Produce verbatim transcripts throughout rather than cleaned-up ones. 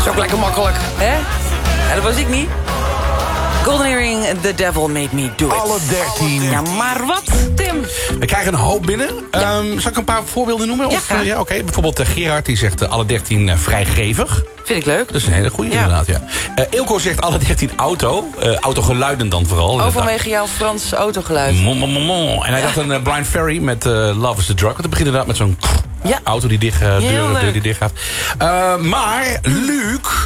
Is ook lekker makkelijk, hè? Ja, dat was ik niet. Golden Earring, The Devil Made Me Do It. Alle dertien. Ja, maar wat, Tim? We krijgen een hoop binnen. Ja. Um, zal ik een paar voorbeelden noemen? Ja, of, uh, ja, oké. Bijvoorbeeld uh, Gerard, die zegt uh, alle dertien uh, vrijgevig. Vind ik leuk. Dat is een hele goede, ja. inderdaad, ja. Uh, Ilko zegt alle dertien auto. Uh, autogeluiden dan vooral. Oh, vanwege jouw Frans autogeluid. Mon, mon, mon, mon. En hij dacht een uh, Blind Ferry met uh, Love is the Drug. Dat begint inderdaad met zo'n ja. auto die dicht, uh, deur, deur die dicht gaat. Uh, maar, Luc...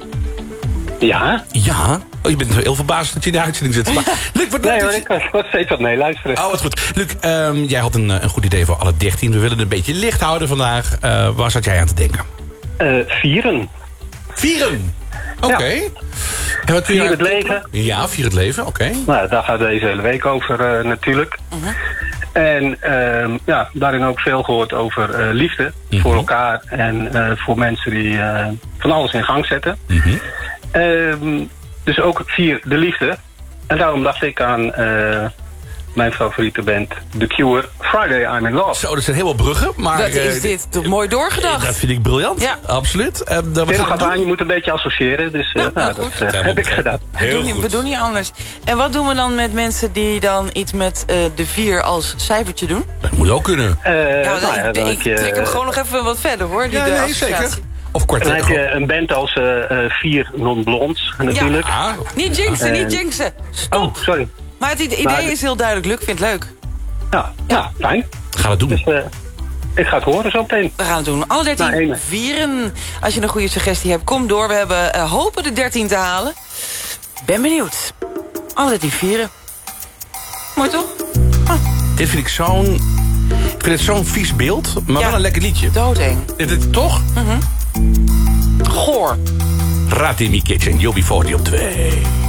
Ja? Ja? Oh, je bent heel verbaasd dat je in de uitzending zit. Maar, Luc, wat nee, hoor, ik was, was steeds wat meeluisteren. Oh, wat goed. Luc, um, jij had een, een goed idee voor alle dertien. We willen het een beetje licht houden vandaag. Uh, waar zat jij aan te denken? Uh, vieren. Vieren? Oké. Okay. Ja. Vier het leven. Ja, vier het leven, oké. Okay. Nou, daar gaat deze hele week over uh, natuurlijk. Uh-huh. En uh, ja, daarin ook veel gehoord over uh, liefde. Uh-huh. Voor elkaar en uh, voor mensen die uh, van alles in gang zetten. Uh-huh. Uh, dus ook vier de liefde. En daarom dacht ik aan uh, mijn favoriete band, The Cure, Friday I'm in Love. Zo, dat zijn heel veel bruggen. Maar, dat is uh, dit toch mooi doorgedacht. Dat vind ik briljant, ja. Absoluut. Uh, Tim gaat aan, je moet een beetje associëren. Dus uh, ja, nou, dat uh, heb ik gedaan. We doen, niet, we doen niet anders. En wat doen we dan met mensen die dan iets met uh, de vier als cijfertje doen? Dat moet ook kunnen. Uh, ja, nou, ik, ik, ik trek hem gewoon nog even wat verder, hoor. Die ja, de nee, zeker. Of kwartet. Dan heb je een band als uh, uh, vier non-blonds natuurlijk. Ja. Niet jinxen, uh, niet jinxen. Stop. Oh, sorry. Maar het idee maar, is heel duidelijk. Luc vindt het leuk. Ja, ja, ja fijn. Ga het doen. Dus, uh, ik ga het horen zo meteen. We gaan het doen. Alle dertien vieren. Als je een goede suggestie hebt, kom door. We hebben uh, hopen de dertien te halen. Ben benieuwd. Alle dertien vieren. Mooi toch? Ah. Dit vind ik zo'n... Ik vind het zo'n vies beeld, maar ja, wel een lekker liedje. Doodeng. Dit, dit, toch? Mm-hmm. Goor. Rat in my kitchen, Joby forty op twee.